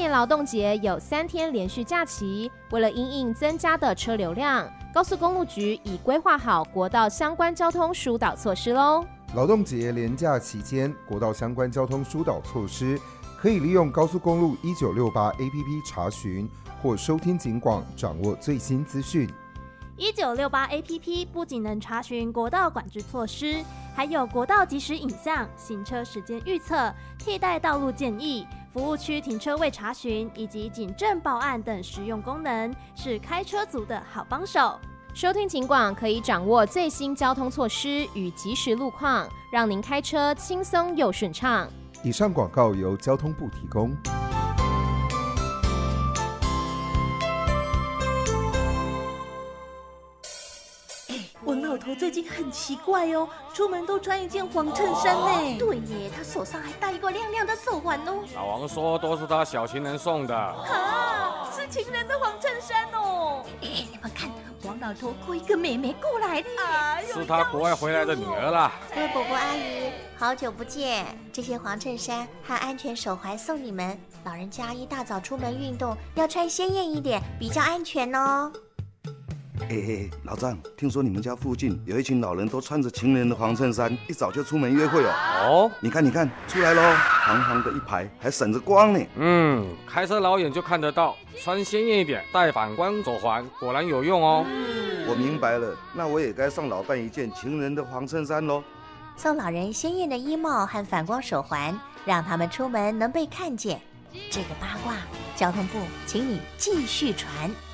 年劳动节有3天连续假期，为了因应增加的车流量，高速公路局已规划好国道相关交通疏导措施咯。 劳动节连假期间，国道相关交通疏导措施可以利用高速公路1968 APP 查询，或收听警广掌握最新资讯。 1968 APP 不仅能查询国道管制措施，还有国道即时影像、行车时间预测、替代道路建议、服务区停车位查询以及警政报案等实用功能，是开车族的好帮手。 收听警广可以掌握最新交通措施与即时路况，让您开车轻松又顺畅。 以上广告由交通部提供。 王老头最近很奇怪哦，出门都穿一件黄衬衫呢。 对耶，他手上还戴一个亮亮的手环哦。 老王说都是他小情人送的。 啊，是情人的黄衬衫哦。 你们看，王老头拖一个妹妹过来的耶。 是他国外回来的女儿啦。 各位伯伯阿姨，好久不见！这些黄衬衫和安全手环送你们。老人家一大早出门运动，要穿鲜艳一点，比较安全哦。 老张，听说你们家附近有一群老人都穿着情人的黄衬衫，一早就出门约会哦。 哦， 你看，出来喽，长长的一排，还闪着光呢。 开车老远就看得到，穿鲜艳一点，戴反光手环，果然有用哦。 我明白了，那我也该送老伴一件情人的黄衬衫喽。 送老人鲜艳的衣帽和反光手环，让他们出门能被看见。这个八卦，交通部请你继续传。